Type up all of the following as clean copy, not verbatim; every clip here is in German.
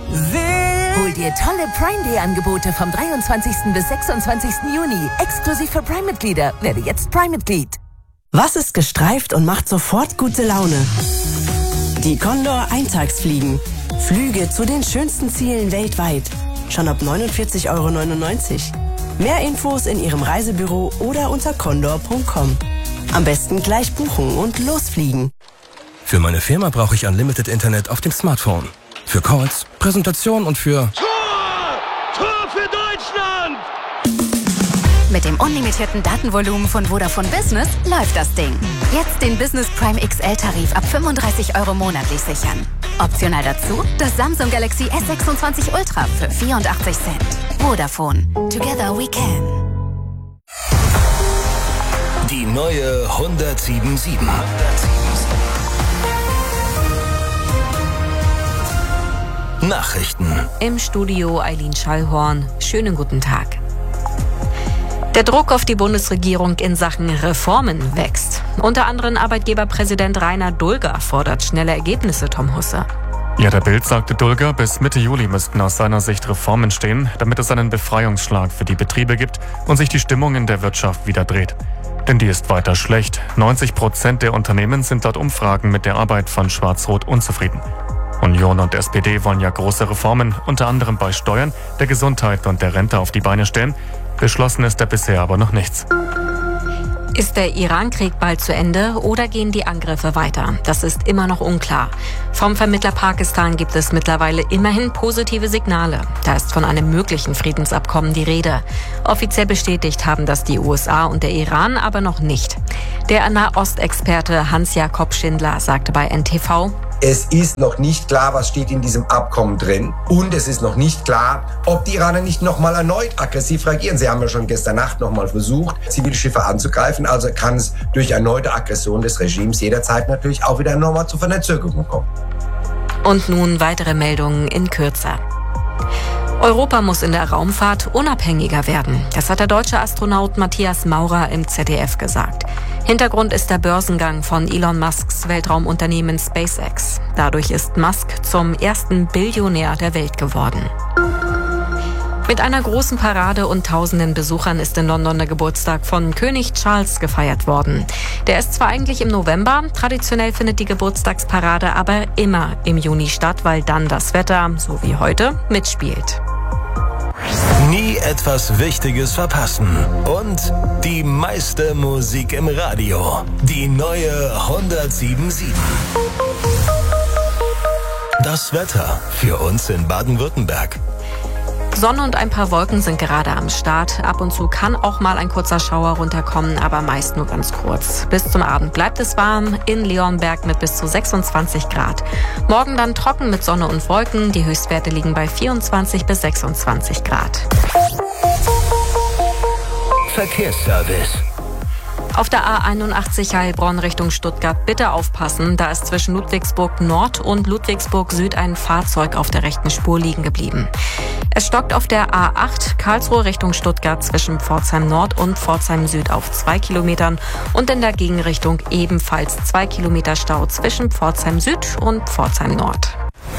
Hol dir tolle Prime Day Angebote vom 23. bis 26. Juni. Exklusiv für Prime-Mitglieder. Werde jetzt Prime-Mitglied. Was ist gestreift und macht sofort gute Laune? Die Condor Eintagsfliegen. Flüge zu den schönsten Zielen weltweit. Schon ab 49,99 €. Mehr Infos in Ihrem Reisebüro oder unter condor.com. Am besten gleich buchen und losfliegen. Für meine Firma brauche ich Unlimited Internet auf dem Smartphone. Für Calls, Präsentation und für... Tor für Deutschland! Mit dem unlimitierten Datenvolumen von Vodafone Business läuft das Ding. Jetzt den Business Prime XL-Tarif ab 35 € monatlich sichern. Optional dazu das Samsung Galaxy S26 Ultra für 84 Cent. Vodafone. Together we can. Die neue 107.7. Nachrichten. Im Studio Eileen Schallhorn. Schönen guten Tag. Der Druck auf die Bundesregierung in Sachen Reformen wächst. Unter anderem Arbeitgeberpräsident Rainer Dulger fordert schnelle Ergebnisse, Tom Husse. Ja, der Bild sagte Dulger, bis Mitte Juli müssten aus seiner Sicht Reformen stehen, damit es einen Befreiungsschlag für die Betriebe gibt und sich die Stimmung in der Wirtschaft wieder dreht. Denn die ist weiter schlecht. 90% der Unternehmen sind laut Umfragen mit der Arbeit von Schwarz-Rot unzufrieden. Union und SPD wollen ja große Reformen, unter anderem bei Steuern, der Gesundheit und der Rente auf die Beine stellen. Beschlossen ist da bisher aber noch nichts. Ist der Iran-Krieg bald zu Ende oder gehen die Angriffe weiter? Das ist immer noch unklar. Vom Vermittler Pakistan gibt es mittlerweile immerhin positive Signale. Da ist von einem möglichen Friedensabkommen die Rede. Offiziell bestätigt haben das die USA und der Iran aber noch nicht. Der Nahostexperte Hans-Jakob Schindler sagte bei NTV: Es ist noch nicht klar, was steht in diesem Abkommen drin. Und es ist noch nicht klar, ob die Iraner nicht nochmal erneut aggressiv reagieren. Sie haben ja schon gestern Nacht nochmal versucht, Zivilschiffe anzugreifen. Also kann es durch erneute Aggression des Regimes jederzeit natürlich auch wieder nochmal zu Verzögerungen kommen. Und nun weitere Meldungen in Kürze. Europa muss in der Raumfahrt unabhängiger werden. Das hat der deutsche Astronaut Matthias Maurer im ZDF gesagt. Hintergrund ist der Börsengang von Elon Musks Weltraumunternehmen SpaceX. Dadurch ist Musk zum ersten Billionär der Welt geworden. Mit einer großen Parade und tausenden Besuchern ist in London der Geburtstag von König Charles gefeiert worden. Der ist zwar eigentlich im November, traditionell findet die Geburtstagsparade aber immer im Juni statt, weil dann das Wetter, so wie heute, mitspielt. Nie etwas Wichtiges verpassen. Und die meiste Musik im Radio. Die neue 107.7. Das Wetter für uns in Baden-Württemberg. Sonne und ein paar Wolken sind gerade am Start. Ab und zu kann auch mal ein kurzer Schauer runterkommen, aber meist nur ganz kurz. Bis zum Abend bleibt es warm, in Leonberg mit bis zu 26 Grad. Morgen dann trocken mit Sonne und Wolken. Die Höchstwerte liegen bei 24 bis 26 Grad. Verkehrsservice. Auf der A81 Heilbronn Richtung Stuttgart bitte aufpassen, da ist zwischen Ludwigsburg Nord und Ludwigsburg Süd ein Fahrzeug auf der rechten Spur liegen geblieben. Es stockt auf der A8 Karlsruhe Richtung Stuttgart zwischen Pforzheim Nord und Pforzheim Süd auf 2 Kilometern und in der Gegenrichtung ebenfalls 2 Kilometer Stau zwischen Pforzheim Süd und Pforzheim Nord.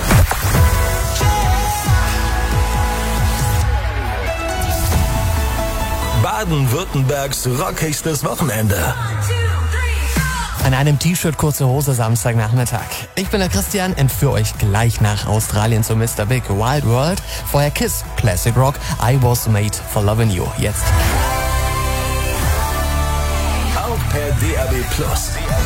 Baden-Württembergs rockigstes Wochenende. An einem T-Shirt, kurze Hose, Samstagnachmittag. Ich bin der Christian, entführe euch gleich nach Australien zu Mr. Big Wild World. Vorher Kiss, Classic Rock, I Was Made for Loving You. Jetzt. Auch per DAB+.